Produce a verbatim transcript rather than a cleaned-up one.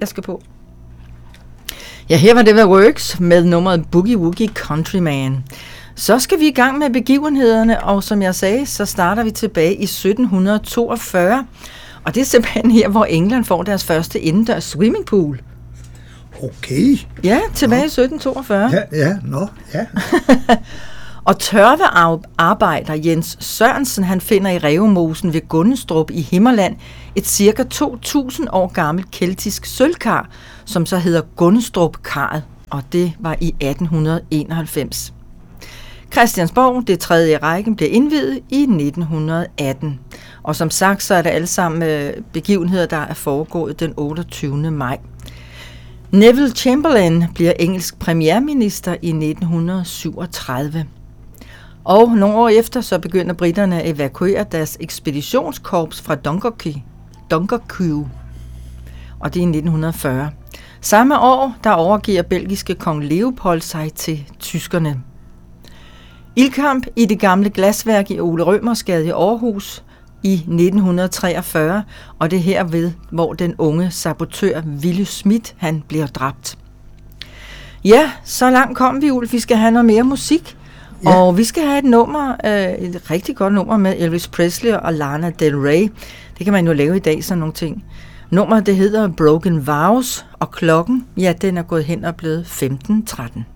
jeg skal på. Ja, her var det The Works med nummeret Boogie Woogie Countryman. Så skal vi i gang med begivenhederne, og som jeg sagde, så starter vi tilbage i sytten toogfyrre. Og det er simpelthen her, hvor England får deres første indendørs swimmingpool. Okay. Ja, tilbage nå. i sytten toogfyrre. Ja, ja, nå, ja. Og tørvearbejder Jens Sørensen, han finder i Rævemosen ved Gunnestrup i Himmerland et cirka to tusind år gammelt keltisk sølvkar, som så hedder Gunnestrup-karret, og det var i atten enoghalvfems. Christiansborg, det tredje i rækken, blev indviet i nitten atten. Og som sagt, så er det alle sammen begivenheder, der er foregået den otteogtyvende maj. Neville Chamberlain bliver engelsk premierminister i nitten syvogtredive. Og nogle år efter, så begynder briterne at evakuere deres ekspeditionskorps fra Dunkerque, Dunkerque. Og det er i nitten fyrre. Samme år, der overgiver belgiske kong Leopold sig til tyskerne. Ildkamp i det gamle glasværk i Ole Rømersgade i Aarhus i nitten treogfyrre, og det er herved, hvor den unge sabotør Willy Schmidt, han bliver dræbt. Ja, så langt kom vi, Ulf. Vi skal have noget mere musik, ja. Og vi skal have et nummer, øh, et rigtig godt nummer med Elvis Presley og Lana Del Rey. Det kan man jo lave i dag, sådan nogle ting. Nummeret, det hedder Broken Vows, og klokken, ja, den er gået hen og blevet femten tretten.